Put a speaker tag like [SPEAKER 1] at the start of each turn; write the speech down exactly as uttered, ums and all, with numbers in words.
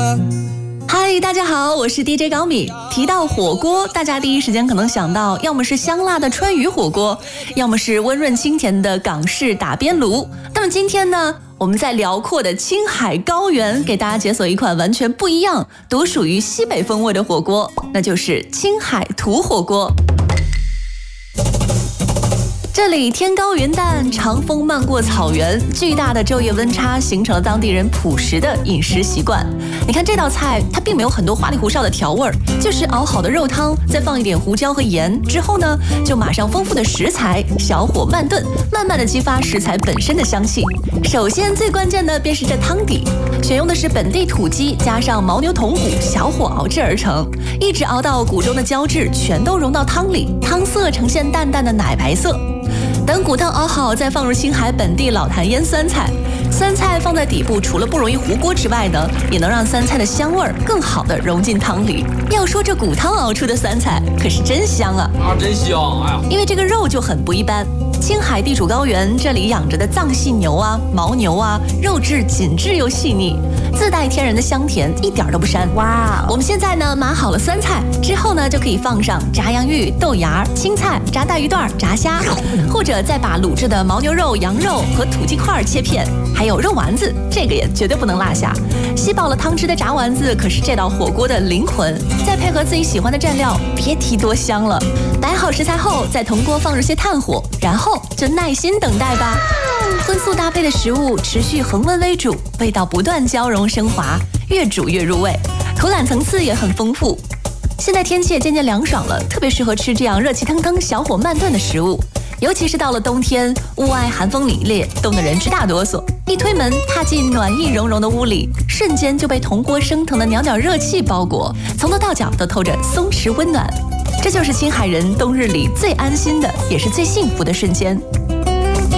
[SPEAKER 1] 嗨，大家好，我是 D J 高米。提到火锅，大家第一时间可能想到，要么是香辣的川渝火锅，要么是温润清甜的港式打边炉。那么今天呢，我们在辽阔的青海高原，给大家解锁一款完全不一样、独属于西北风味的火锅，那就是青海土火锅。这里天高云淡，长风漫过草原，巨大的昼夜温差形成了当地人朴实的饮食习惯。你看这道菜，它并没有很多花里胡哨的调味儿，就是熬好的肉汤，再放一点胡椒和盐，之后呢，就马上丰富的食材，小火慢炖，慢慢的激发食材本身的香气。首先最关键的便是这汤底，选用的是本地土鸡，加上牦牛筒骨，小火熬制而成，一直熬到骨中的胶质全都融到汤里，汤色呈现淡淡的奶白色。等骨汤熬好，再放入青海本地老坛腌酸菜。酸菜放在底部，除了不容易糊锅之外呢，也能让酸菜的香味儿更好的融进汤里。要说这骨汤熬出的酸菜可是真香啊！
[SPEAKER 2] 啊，真香！哎呀，
[SPEAKER 1] 因为这个肉就很不一般。青海地处高原，这里养着的藏系牛啊、牦牛啊，肉质紧致又细腻，自带天然的香甜，一点都不膻。哇！我们现在呢码好了酸菜之后呢，就可以放上炸洋芋、豆芽、青菜、炸带鱼段、炸虾，或者再把卤制的牦牛肉、羊肉和土鸡块切片，还有肉丸子，这个也绝对不能落下。吸饱了汤汁的炸丸子可是这道火锅的灵魂，再配合自己喜欢的蘸料，别提多香了。摆好食材后，在铜锅放入些炭火，然后就耐心等待吧。荤素搭配的食物持续恒温为主，味道不断交融升华，越煮越入味，口感层次也很丰富。现在天气也渐渐凉爽了，特别适合吃这样热气腾腾、小火慢炖的食物。尤其是到了冬天，屋外寒风凛冽，冻得人直打哆嗦。一推门，踏进暖意融融的屋里，瞬间就被铜锅升腾的袅袅热气包裹，从头到脚都透着松弛温暖。这就是青海人冬日里最安心的，也是最幸福的瞬间。